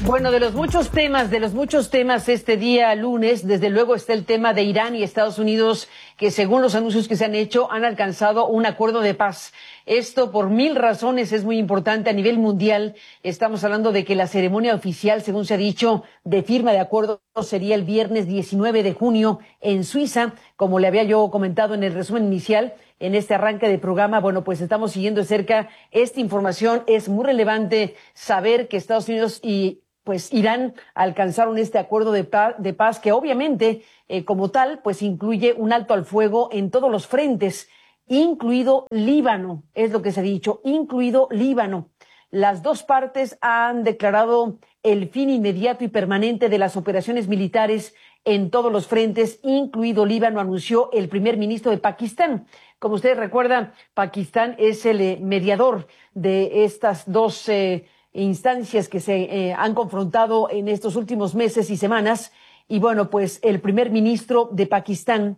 Bueno, de los muchos temas este día lunes, desde luego está el tema de Irán y Estados Unidos, que según los anuncios que se han hecho, han alcanzado un acuerdo de paz. Esto por mil razones es muy importante a nivel mundial. Estamos hablando de que la ceremonia oficial, según se ha dicho, de firma de acuerdo sería el viernes 19 de junio en Suiza, como le había yo comentado en el resumen inicial. En este arranque de programa, bueno, pues estamos siguiendo de cerca esta información. Es muy relevante saber que Estados Unidos y pues Irán alcanzaron este acuerdo de paz que obviamente como tal pues incluye un alto al fuego en todos los frentes, incluido Líbano, es lo que se ha dicho, incluido Líbano. Las dos partes han declarado el fin inmediato y permanente de las operaciones militares en todos los frentes, incluido Líbano, anunció el primer ministro de Pakistán. Como ustedes recuerdan, Pakistán es el mediador de estas dos instancias que se han confrontado en estos últimos meses y semanas. Y bueno, pues el primer ministro de Pakistán,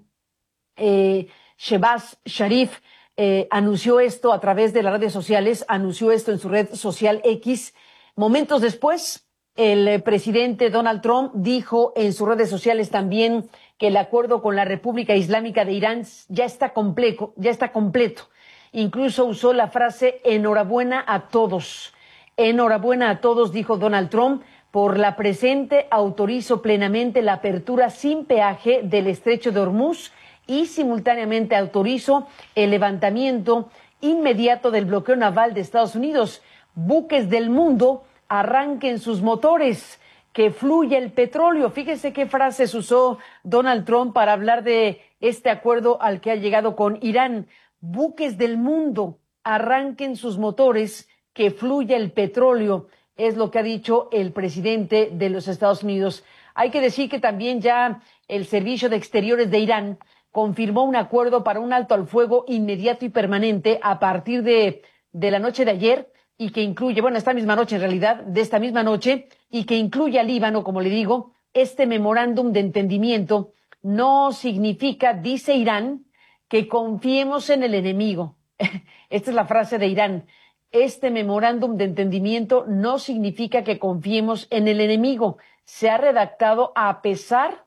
Shehbaz Sharif, anunció esto a través de las redes sociales, anunció esto en su red social X. Momentos después, el presidente Donald Trump dijo en sus redes sociales también que el acuerdo con la República Islámica de Irán ya está completo. Incluso usó la frase enhorabuena a todos. Enhorabuena a todos, dijo Donald Trump. Por la presente, autorizo plenamente la apertura sin peaje del estrecho de Hormuz y simultáneamente autorizo el levantamiento inmediato del bloqueo naval de Estados Unidos. Buques del mundo, arranquen sus motores, que fluya el petróleo. Fíjese qué frases usó Donald Trump para hablar de este acuerdo al que ha llegado con Irán. Buques del mundo, arranquen sus motores, que fluya el petróleo, es lo que ha dicho el presidente de los Estados Unidos. Hay que decir que también ya el Servicio de Exteriores de Irán confirmó un acuerdo para un alto al fuego inmediato y permanente a partir de la noche de ayer y que incluye, bueno, esta misma noche en realidad, de esta misma noche, y que incluye a Líbano, como le digo. Este memorándum de entendimiento no significa, dice Irán, que confiemos en el enemigo. Esta es la frase de Irán. Este memorándum de entendimiento no significa que confiemos en el enemigo. Se ha redactado a pesar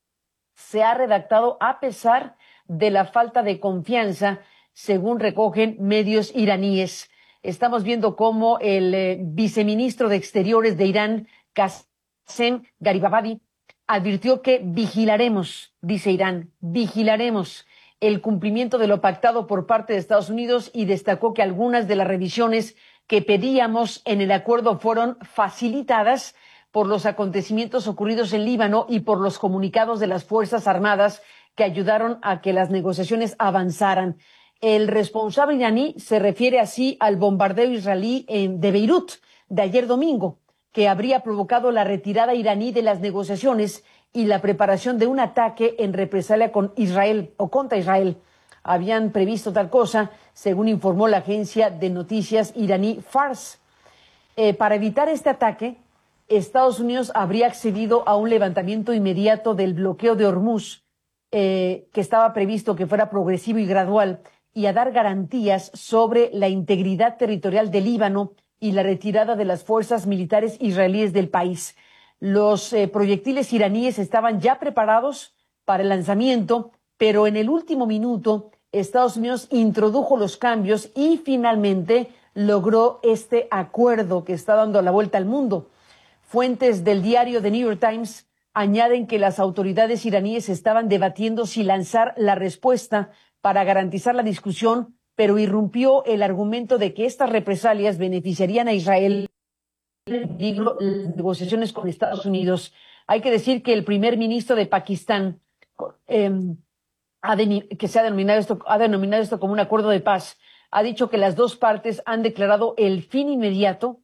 de la falta de confianza, según recogen medios iraníes. Estamos viendo cómo el viceministro de Exteriores de Irán, Qassem Garibabadi, advirtió que vigilaremos, dice Irán, vigilaremos el cumplimiento de lo pactado por parte de Estados Unidos y destacó que algunas de las revisiones que pedíamos en el acuerdo fueron facilitadas por los acontecimientos ocurridos en Líbano y por los comunicados de las Fuerzas Armadas que ayudaron a que las negociaciones avanzaran. El responsable iraní se refiere así al bombardeo israelí de Beirut de ayer domingo, que habría provocado la retirada iraní de las negociaciones y la preparación de un ataque en represalia con Israel o contra Israel. Habían previsto tal cosa, según informó la agencia de noticias iraní Fars. Para evitar este ataque, Estados Unidos habría accedido a un levantamiento inmediato del bloqueo de Hormuz, que estaba previsto que fuera progresivo y gradual, y a dar garantías sobre la integridad territorial del Líbano y la retirada de las fuerzas militares israelíes del país. Los proyectiles iraníes estaban ya preparados para el lanzamiento, pero en el último minuto Estados Unidos introdujo los cambios y finalmente logró este acuerdo que está dando la vuelta al mundo. Fuentes del diario The New York Times añaden que las autoridades iraníes estaban debatiendo si lanzar la respuesta para garantizar la discusión, pero irrumpió el argumento de que estas represalias beneficiarían a Israel peligro las negociaciones con Estados Unidos. Hay que decir que el primer ministro de Pakistán, ha denominado esto como un acuerdo de paz, ha dicho que las dos partes han declarado el fin inmediato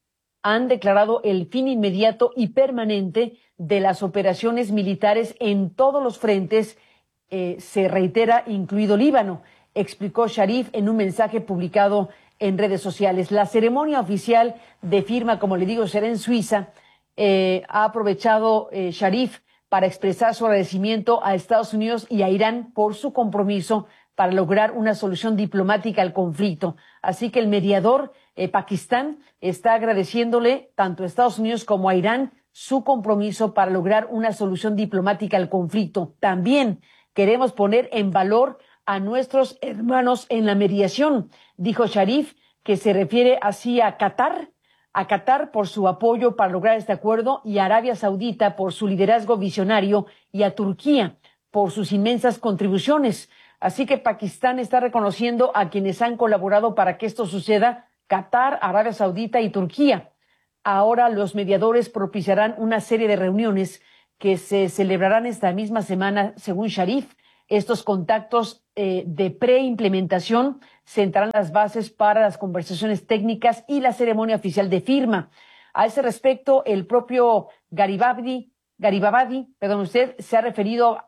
y permanente de las operaciones militares en todos los frentes, se reitera, incluido Líbano, explicó Sharif en un mensaje publicado en redes sociales. La ceremonia oficial de firma, como le digo, será en Suiza. Ha aprovechado Sharif para expresar su agradecimiento a Estados Unidos y a Irán por su compromiso para lograr una solución diplomática al conflicto. Así que el mediador Pakistán está agradeciéndole tanto a Estados Unidos como a Irán su compromiso para lograr una solución diplomática al conflicto. También queremos poner en valor a nuestros hermanos en la mediación, dijo Sharif, que se refiere así a Qatar por su apoyo para lograr este acuerdo y a Arabia Saudita por su liderazgo visionario y a Turquía por sus inmensas contribuciones. Así que Pakistán está reconociendo a quienes han colaborado para que esto suceda: Qatar, Arabia Saudita y Turquía. Ahora los mediadores propiciarán una serie de reuniones que se celebrarán esta misma semana, según Sharif. Estos contactos de preimplementación sentarán las bases para las conversaciones técnicas y la ceremonia oficial de firma. A ese respecto, el propio Garibabadi, se ha referido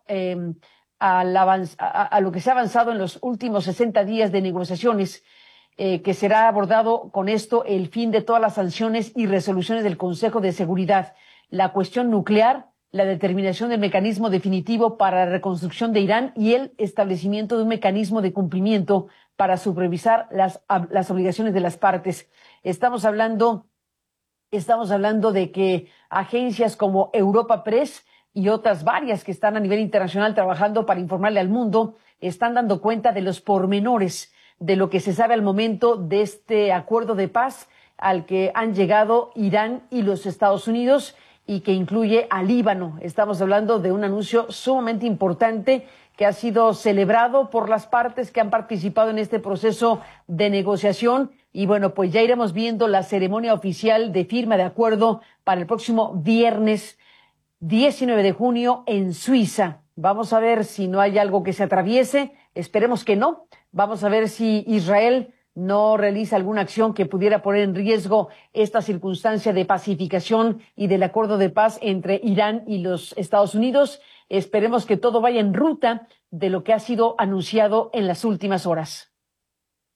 a lo que se ha avanzado en los últimos 60 días de negociaciones, que será abordado con esto el fin de todas las sanciones y resoluciones del Consejo de Seguridad, la cuestión nuclear, la determinación del mecanismo definitivo para la reconstrucción de Irán y el establecimiento de un mecanismo de cumplimiento para supervisar las obligaciones de las partes. Estamos hablando de que agencias como Europa Press y otras varias que están a nivel internacional trabajando para informarle al mundo están dando cuenta de los pormenores de lo que se sabe al momento de este acuerdo de paz al que han llegado Irán y los Estados Unidos, y que incluye a Líbano. Estamos hablando de un anuncio sumamente importante que ha sido celebrado por las partes que han participado en este proceso de negociación. Y bueno, pues ya iremos viendo la ceremonia oficial de firma de acuerdo para el próximo viernes 19 de junio en Suiza. Vamos a ver si no hay algo que se atraviese. Esperemos que no. Vamos a ver si Israel no realiza alguna acción que pudiera poner en riesgo esta circunstancia de pacificación y del acuerdo de paz entre Irán y los Estados Unidos. Esperemos que todo vaya en ruta de lo que ha sido anunciado en las últimas horas.